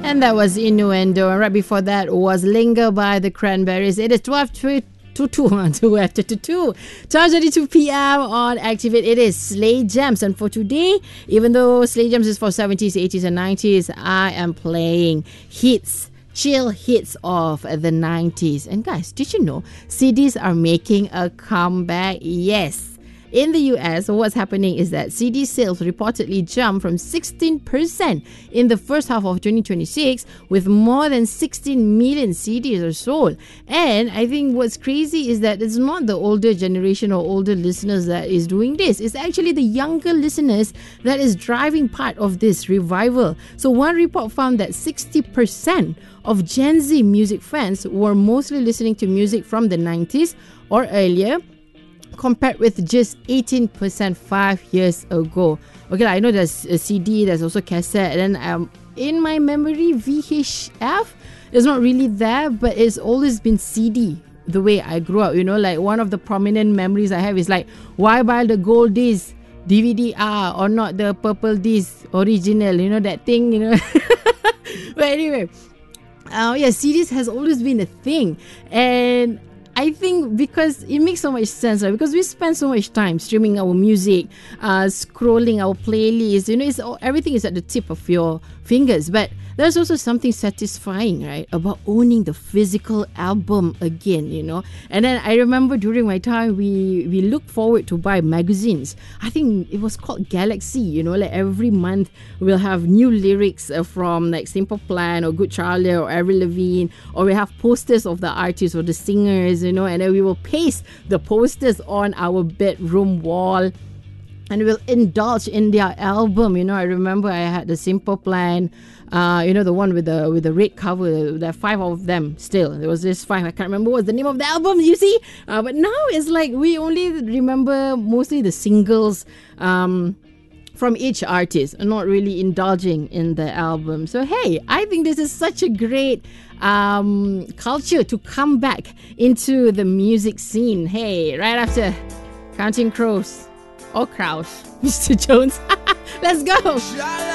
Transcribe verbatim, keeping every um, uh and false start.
And that was Innuendo. And right before that was Linger by the Cranberries. It is twelve to two, twelve to two, twelve thirty-two p.m. on Activate. It is Slay Jams. And for today, even though Slay Jams is for seventies, eighties and nineties, I am playing hits. Chill hits of the nineties. And guys, did you know C Ds are making a comeback? Yes. In the U S, what's happening is that C D sales reportedly jumped from sixteen percent in the first half of twenty twenty-six, with more than sixteen million C Ds are sold. And I think what's crazy is that it's not the older generation or older listeners that is doing this. It's actually the younger listeners that is driving part of this revival. So one report found that sixty percent of Gen Z music fans were mostly listening to music from the nineties or earlier, compared with just eighteen percent five years ago. Okay, I know there's a C D, there's also cassette, and um, in my memory, V H F is not really there, but it's always been C D. The way I grew up, you know, like one of the prominent memories I have is like, why buy the gold disc D V D R or not the purple disc original? You know that thing, you know. But anyway, uh, yeah, C Ds has always been a thing, and I think because it makes so much sense, right? Because we spend so much time streaming our music, uh, scrolling our playlists, you know, it's all, everything is at the tip of your fingers. But there's also something satisfying, right, about owning the physical album again, you know. And then I remember during my time, we we looked forward to buy magazines. I think it was called Galaxy, you know, like every month we'll have new lyrics uh, from like Simple Plan or Good Charlie or Avril Lavigne, or we have posters of the artists or the singers, you know, and then we will paste the posters on our bedroom wall. And we'll indulge in their album. You know, I remember I had the Simple Plan, uh, you know, the one with the with the red cover. There are five of them still. There was this five. I can't remember what's the name of the album, you see. Uh, but now it's like we only remember mostly the singles um, from each artist, and not really indulging in the album. So, hey, I think this is such a great um, culture to come back into the music scene. Hey, right after Counting Crows. Or Kraus, Mister Jones. Let's go.